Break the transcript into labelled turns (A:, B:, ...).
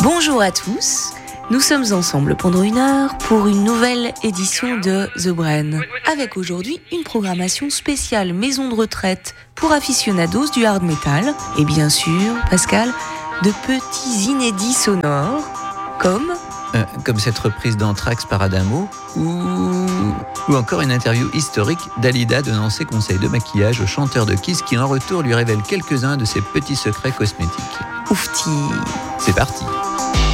A: Bonjour à tous, nous sommes ensemble pendant 1 heure pour une nouvelle édition de The Brain, avec aujourd'hui une programmation spéciale maison de retraite pour aficionados du hard metal, et bien sûr, Pascal, de petits inédits sonores, comme
B: cette reprise d'Anthrax par Adamo, ou encore une interview historique d'Alida donnant ses conseils de maquillage au chanteur de Kiss qui en retour lui révèle quelques-uns de ses petits secrets cosmétiques.
A: Oufti.
B: C'est parti.